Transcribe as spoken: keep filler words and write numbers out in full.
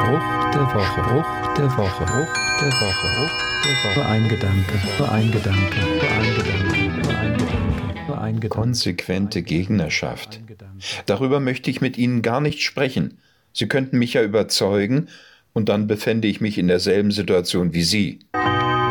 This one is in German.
Spruch der Woche, Spruch der Woche, Spruch der Woche, Spruch der Woche. Nur ein Gedanke, nur ein Gedanke, nur ein Gedanke, nur ein Gedanke, nur ein Gedanke. Konsequente Gegnerschaft. Darüber möchte ich mit Ihnen gar nicht sprechen. Sie könnten mich ja überzeugen, und dann befände ich mich in derselben Situation wie Sie.